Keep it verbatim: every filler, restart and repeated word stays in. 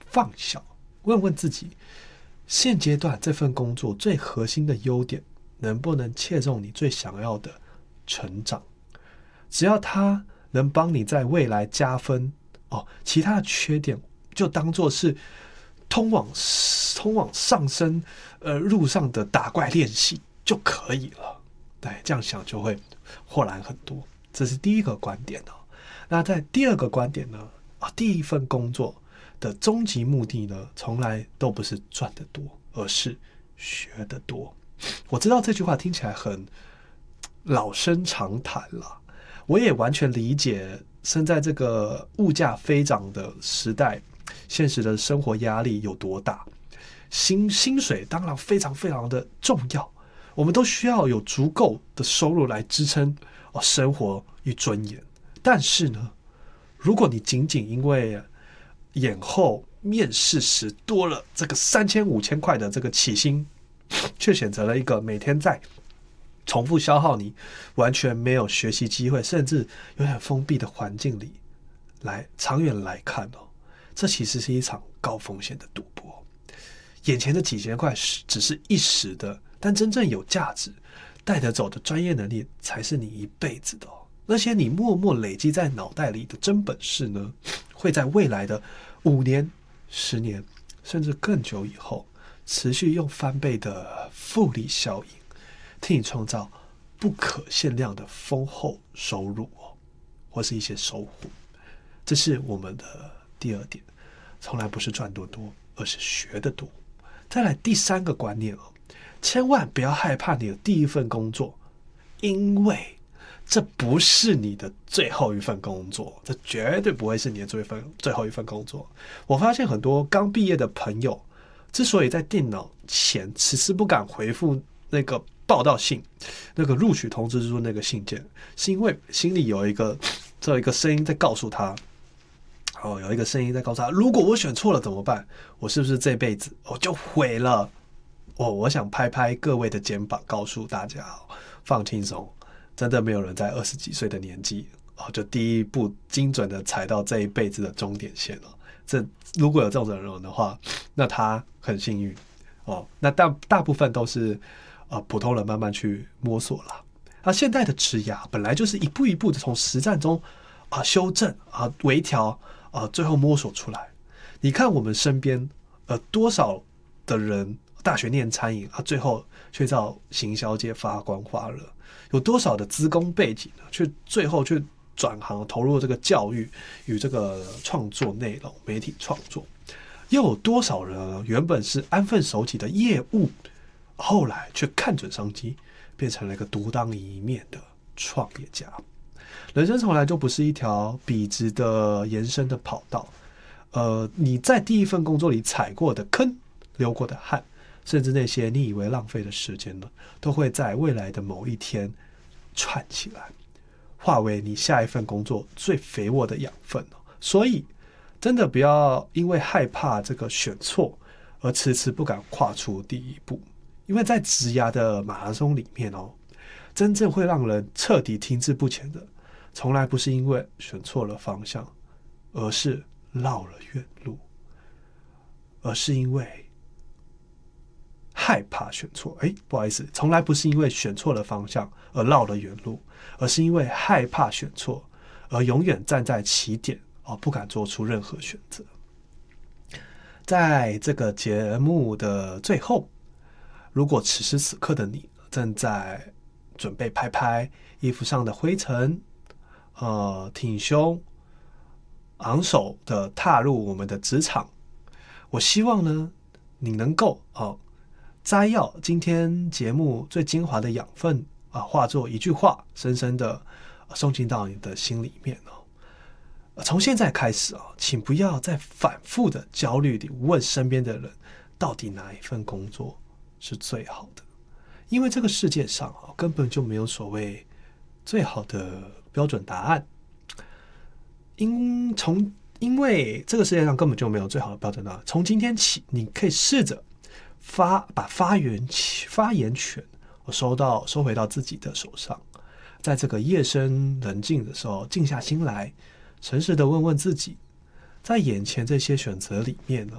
放小，问问自己，现阶段这份工作最核心的优点能不能切中你最想要的成长？只要它能帮你在未来加分哦，其他的缺点就当作是通往通往上升呃路上的打怪练习就可以了。对，这样想就会豁然很多。这是第一个观点哦。那在第二个观点呢？啊，第一份工作的终极目的呢，从来都不是赚得多，而是学得多。我知道这句话听起来很老生常谈啦，我也完全理解身在这个物价飞涨的时代，现实的生活压力有多大。薪薪水当然非常非常的重要，我们都需要有足够的收入来支撑哦生活与尊严。但是呢，如果你仅仅因为眼后面试时多了这个三千五千块的这个起薪，却选择了一个每天在重复消耗你完全没有学习机会，甚至有点封闭的环境里，来长远来看哦，这其实是一场高风险的赌博。眼前的几千块只是一时的，但真正有价值带得走的专业能力才是你一辈子的哦。那些你默默累积在脑袋里的真本事呢，会在未来的五年、十年，甚至更久以后，持续用翻倍的复利效应，替你创造不可限量的丰厚收入哦，或是一些收获。这是我们的第二点，从来不是赚多多，而是学得多。再来第三个观念哦，千万不要害怕你的第一份工作，因为这不是你的最后一份工作，这绝对不会是你的最份最后一份工作。我发现很多刚毕业的朋友，之所以在电脑前迟迟不敢回复那个报到信、那个录取通知书那个信件，是因为心里有一个这有一个声音在告诉他，哦，有一个声音在告诉他，如果我选错了怎么办？我是不是这辈子我就毁了？哦，我想拍拍各位的肩膀，告诉大家，放轻松。真的没有人在二十几岁的年纪哦，就第一步精准的踩到这一辈子的终点线了。这如果有这种人的话，那他很幸运哦。那大大部分都是呃普通人慢慢去摸索啦。啊，现代的职涯本来就是一步一步的从实战中啊修正啊微调啊，最后摸索出来。你看我们身边呃多少的人大学念餐饮啊，最后却在行销界发光发热。有多少的资工背景呢？却最后却转行投入这个教育与这个创作内容、媒体创作，又有多少人原本是安分守己的业务，后来却看准商机，变成了一个独当一面的创业家？人生从来就不是一条笔直的延伸的跑道，呃，你在第一份工作里踩过的坑、流过的汗，甚至那些你以为浪费的时间呢，都会在未来的某一天串起来，化为你下一份工作最肥沃的养分。所以真的不要因为害怕这个选错而迟迟不敢跨出第一步，因为在职涯的马拉松里面哦，真正会让人彻底停滞不前的，从来不是因为选错了方向，而是绕了远路，而是因为害怕选错。哎，不好意思，从来不是因为选错了方向而绕了远路，而是因为害怕选错而永远站在起点哦，不敢做出任何选择。在这个节目的最后，如果此时此刻的你正在准备拍拍衣服上的灰尘，呃，挺胸昂首的踏入我们的职场，我希望呢，你能够哦。摘要今天节目最精华的养分啊，化作一句话，深深的送进到你的心里面哦。从现在开始啊，请不要再反复的焦虑地问身边的人，到底哪一份工作是最好的？因为这个世界上啊，根本就没有所谓最好的标准答案。因从因为这个世界上根本就没有最好的标准答案。从今天起，你可以试着。发把发言发言权收到收回到自己的手上，在这个夜深人静的时候，静下心来，诚实的问问自己，在眼前这些选择里面呢，